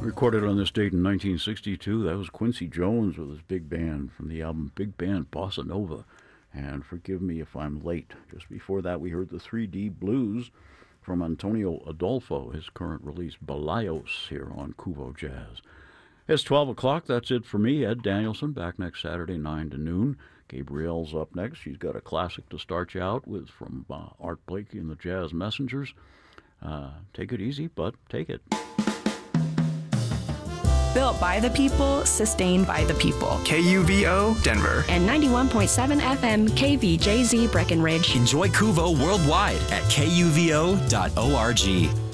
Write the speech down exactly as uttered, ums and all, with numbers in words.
Recorded on this date in nineteen sixty-two, that was Quincy Jones with his big band from the album Big Band Bossa Nova. And Forgive Me If I'm Late. Just before that, we heard the three D Blues from Antonio Adolfo, his current release, Balayos, here on Kuvo Jazz. It's twelve o'clock. That's it for me, Ed Danielson, back next Saturday, nine to noon. Gabrielle's up next. She's got a classic to start you out with from uh, Art Blakey and the Jazz Messengers. Uh, take it easy, but take it. Built by the people, sustained by the people. K U V O, Denver. And ninety-one point seven F M K V J Z Breckenridge. Enjoy Kuvo worldwide at K U V O dot org.